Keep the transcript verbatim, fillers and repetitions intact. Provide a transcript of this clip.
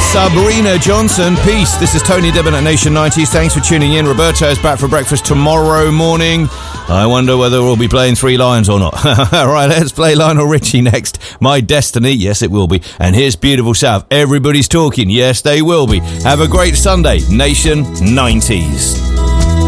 Sabrina Johnson, Peace. This is Tony Dibben at Nation nineties. Thanks for tuning in. Roberto is back for breakfast tomorrow morning. I wonder whether we'll be playing Three Lions or not. All right, let's play Lionel Richie next. My Destiny, yes, it will be. And here's Beautiful South. Everybody's talking, yes, they will be. Have a great Sunday, Nation nineties.